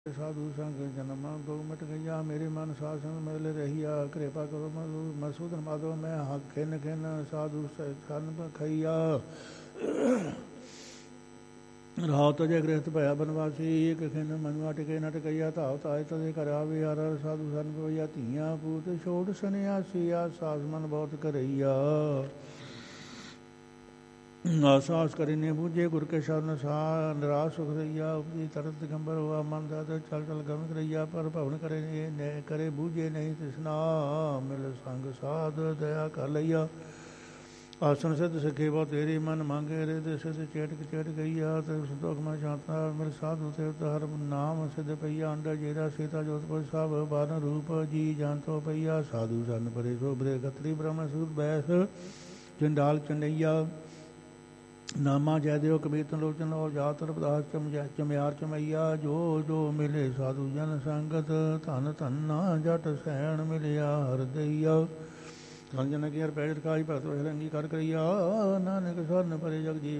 ਸਾਧੂ ਸੰਗ ਜਨਮ ਦੋ ਮਿਟ ਗਈਆ ਮੇਰੇ ਮਨ ਸਾਧ ਸੰਗ ਮਿਲ ਰਹੀਆ ਕਿਰਪਾ ਕਰੋ ਮਸੂਦਨ ਮਾਧੋ ਮੈਂ ਹੱਕ ਖਿਨ ਖਿਨ ਸਾਧੂ ਸੰਨ ਖਈਆ ਰਾਹ ਤਜੇ ਗ੍ਰਹਿਤ ਭਇਆ ਬਨਵਾਸੀ ਇੱਕ ਖਿਨ ਮਨੁਆ ਟਿਕੇ ਨਟ ਗਈਆ ਧਾਵ ਤਾਜ ਤਦੇ ਕਰ ਆਵੇ ਹਰ ਸਾਧੂ ਸੰਨ ਹੋਈਆ ਧੀਆਂ ਪੂਤ ਛੋੜ ਸੰਨਿਆਸੀਆ ਸਾਸ ਮਨ ਬਹੁਤ ਕਰਈਆ ਆਸਾਸ ਕਰੇ ਨੇ ਬੂਝੇ ਗੁਰ ਕੇ ਸ਼ਰਨ ਸਾ ਨਿਰਾਸ਼ ਸੁਖ ਰਈਆ ਉਪਜੀ ਤਰਤ ਦਿਗੰਬਰ ਹੋਆ ਮਨ ਦਾ ਚਲ ਚਲ ਗਮ ਕਰਈਆ ਪਰ ਭਵਨ ਕਰੇ ਨੇ ਕਰੇ ਬੂਝੇ ਨਹੀਂ ਤਿਸਨਾ ਮਿਲ ਸੰਗ ਸਾਧ ਦਇਆ ਕਰ ਲਈਆ ਆਸਨ ਸਿਧ ਸਿੱਖੇ ਬੋ ਤੇਰੀ ਮਨ ਮੰਗੇ ਰੇ ਤੇ ਸਿਧ ਚੇਟ ਗਈਆ ਤੇ ਸੰਤੋਖ ਮਨ ਸ਼ਾਂਤਾ ਮਿਲ ਸਾਧੂ ਤੇ ਹਰ ਨਾਮ ਸਿਧ ਪਈਆ ਅੰਡਾ ਜੇਰਾ ਸੀਤਾ ਜੋਤ ਕੋ ਸਭ ਬਾਰਨ ਰੂਪ ਜੀ ਜਾਣਤੋ ਪਈਆ ਸਾਧੂ ਸਨ ਪਰੇ ਸੋਬਰੇ ਗਤਰੀ ਬ੍ਰਹਮ ਸੂਤ ਬੈਸ ਚੰਡਾਲ ਚੰਡਈਆ ਨਾਮਾ ਜੈ ਦਿਓ ਕਬੀਰਤਨ ਲੋਚਨ ਔਰ ਜਾਤ ਰਬਦਾਸ ਚਮਿਆਰ ਚਮਈਆ ਜੋ ਜੋ ਮਿਲੇ ਸਾਧੂ ਜਨ ਸੰਗਤ ਧਨ ਧੰਨਾ ਜਟ ਸੈਣ ਮਿਲਿਆ ਹਰਦਈਆ ਸੰਜਨ ਕੀ ਹਰ ਪੈਜ ਰਖਾਈ ਭਗਤ ਰੰਗੀ ਕਰ ਕਰੀਆ ਨਾਨਕ ਸਰਨ ਪਰੇ ਜਗ ਜੀ